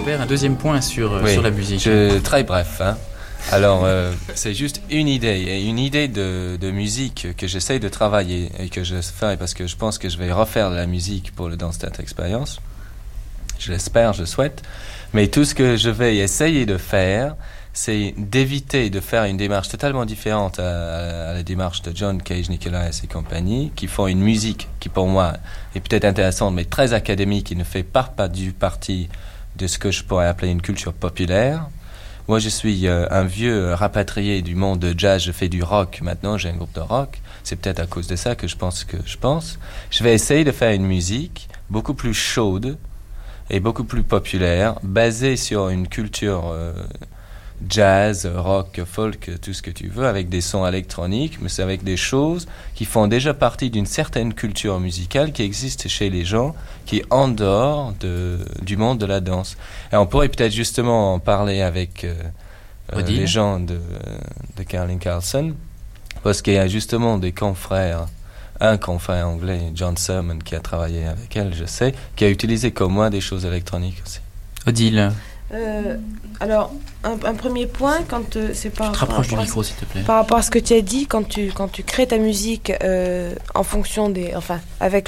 Robert, un deuxième point sur la musique. Très bref. Hein. Alors, c'est juste une idée de musique que j'essaye de travailler et que je fais parce que je pense que je vais refaire de la musique pour le Dance Theatre Experience. Je l'espère, je souhaite. Mais tout ce que je vais essayer de faire, c'est d'éviter de faire une démarche totalement différente à la démarche de John Cage, Nicolas et compagnie, qui font une musique qui, pour moi, est peut-être intéressante, mais très académique et ne fait pas du parti de ce que je pourrais appeler une culture populaire. Moi, je suis un vieux rapatrié du monde de jazz. Je fais du rock. Maintenant, j'ai un groupe de rock. C'est peut-être à cause de ça que je pense. Je vais essayer de faire une musique beaucoup plus chaude et beaucoup plus populaire, basée sur une culture jazz, rock, folk, tout ce que tu veux, avec des sons électroniques, mais c'est avec des choses qui font déjà partie d'une certaine culture musicale qui existe chez les gens, qui est en dehors du monde de la danse. Et on pourrait peut-être justement en parler avec les gens de Caroline Carlson, parce qu'il y a justement des confrères, un confrère anglais, John Sermon, qui a travaillé avec elle, je sais, qui a utilisé comme moi des choses électroniques aussi. Odile. Alors, un premier point, quand c'est par rapport du micro, s'il te plaît. Par rapport à ce que tu as dit, quand tu crées ta musique en fonction avec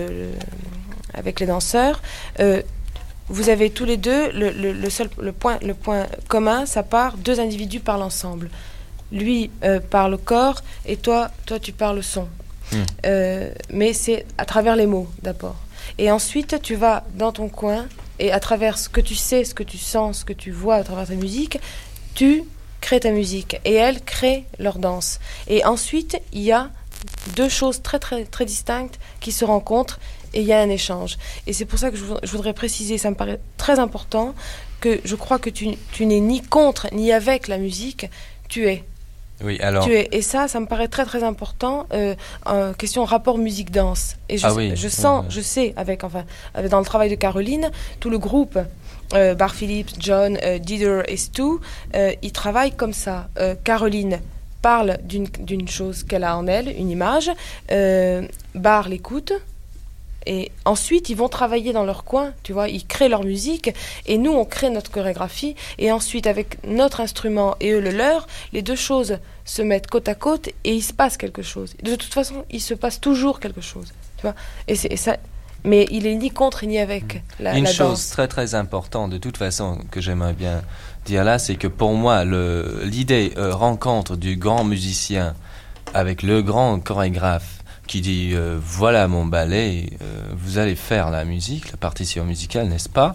avec les danseurs, vous avez tous les deux le point commun, ça part, deux individus parlent ensemble. Lui parle le corps et toi tu parles le son. Mais c'est à travers les mots d'abord. Et ensuite, tu vas dans ton coin et à travers ce que tu sais, ce que tu sens, ce que tu vois à travers ta musique, tu crées ta musique et elles créent leur danse. Et ensuite, il y a deux choses très, très, très distinctes qui se rencontrent et il y a un échange. Et c'est pour ça que je voudrais préciser, ça me paraît très important, que je crois que tu n'es ni contre ni avec la musique, tu es. Oui, alors... Et ça me paraît très très important, question rapport musique-danse. Et je sais, dans le travail de Caroline, tout le groupe, Bar Phillips, John, Dieter et Stu, ils travaillent comme ça. Caroline parle d'une chose qu'elle a en elle, une image, Bar l'écoute, et ensuite ils vont travailler dans leur coin, tu vois, ils créent leur musique et nous on crée notre chorégraphie et ensuite avec notre instrument et eux le leur, les deux choses se mettent côte à côte et il se passe quelque chose. De toute façon, il se passe toujours quelque chose, tu vois. Et ça, mais il est ni contre ni avec la danse. Une chose très très importante de toute façon que j'aimerais bien dire là, c'est que pour moi l'idée rencontre du grand musicien avec le grand chorégraphe qui dit voilà mon ballet, vous allez faire la musique, la partition musicale, n'est-ce pas?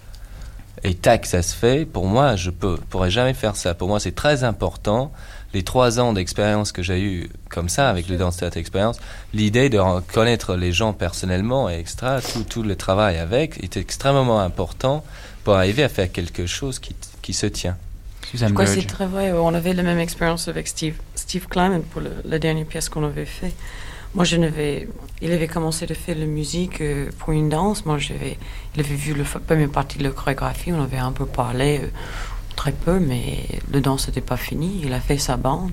Et tac, ça se fait. Pour moi, je pourrais jamais faire ça. Pour moi, c'est très important. Les 3 ans d'expérience que j'ai eu comme ça avec le Dance Theatre Experience, l'idée de connaître les gens personnellement et extra, tout le travail avec est extrêmement important pour arriver à faire quelque chose qui se tient. Je crois que c'est très vrai. On avait la même expérience avec Steve Clement pour la dernière pièce qu'on avait fait. Moi, il avait commencé de faire la musique pour une danse. Moi, il avait vu la première partie de la chorégraphie. On avait un peu parlé, très peu, mais la danse n'était pas finie. Il a fait sa bande.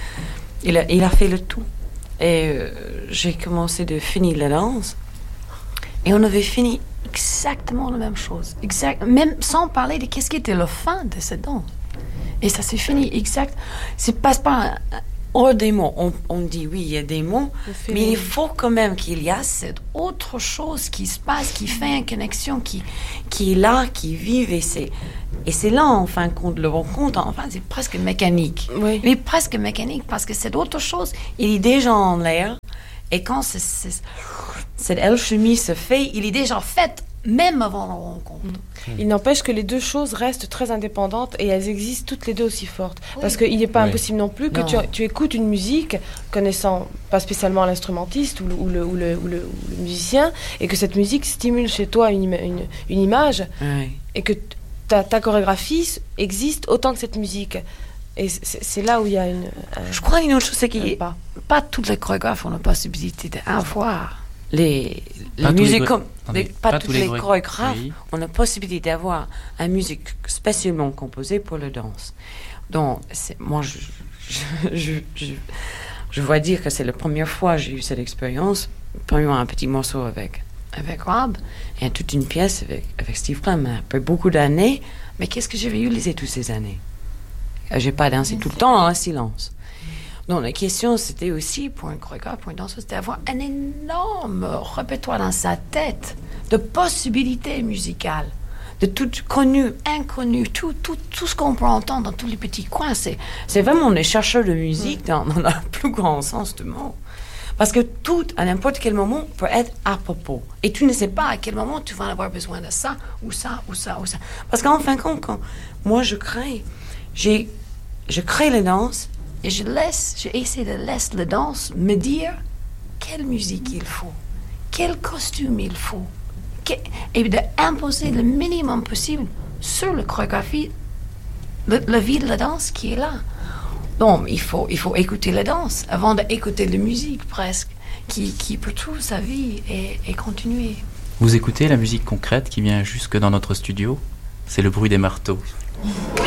Il a fait le tout. Et j'ai commencé de finir la danse. Et on avait fini exactement la même chose. Même sans parler de qu'est-ce qui était la fin de cette danse. Et ça s'est fini exact. C'est passe pas hors des mots. On dit oui, il y a des mots, mais il faut quand même qu'il y a cette autre chose qui se passe, qui fait une connexion, qui est là, qui vive, et c'est là, en fin de compte, le rencontre, enfin, c'est presque mécanique. Oui. Mais presque mécanique, parce que cette autre chose, il est déjà en l'air, et quand cette alchimie se fait, il est déjà fait, même avant la rencontre. Il n'empêche que les deux choses restent très indépendantes et elles existent toutes les deux aussi fortes. Oui. Parce qu'il n'est pas impossible non plus que tu écoutes une musique, connaissant pas spécialement l'instrumentiste ou le musicien, et que cette musique stimule chez toi une image, et que ta chorégraphie existe autant que cette musique. Et c'est là où il y a je crois une autre chose, c'est que pas toutes les chorégraphes ont la possibilité d'avoir les musiques pas tous les chorégraphes ont la possibilité d'avoir une musique spécialement composée pour la danse. Donc moi je vois dire que c'est la première fois que j'ai eu cette expérience. Premièrement, un petit morceau avec avec Rob, et toute une pièce avec Steve Klein. Après beaucoup d'années, mais qu'est-ce que j'avais utilisé toutes ces années? J'ai pas dansé tout le temps en silence. Donc la question, c'était aussi, pour un chorégraphe, pour une danseuse, c'était d'avoir un énorme répertoire dans sa tête de possibilités musicales, de tout connu, inconnu, tout ce qu'on peut entendre dans tous les petits coins. C'est vraiment des chercheurs de musique dans le plus grand sens du mot. Parce que tout, à n'importe quel moment, peut être à propos. Et tu ne sais pas à quel moment tu vas avoir besoin de ça, ou ça, ou ça, ou ça. Parce qu'en fin de compte, quand moi je crée les danses, et j'essaie de laisser la danse me dire quelle musique il faut, quel costume il faut, et d'imposer le minimum possible sur la chorégraphie, la vie de la danse qui est là. Donc, il faut écouter la danse avant d'écouter la musique, presque, qui peut toute sa vie et continuer. Vous écoutez la musique concrète qui vient jusque dans notre studio? C'est le bruit des marteaux.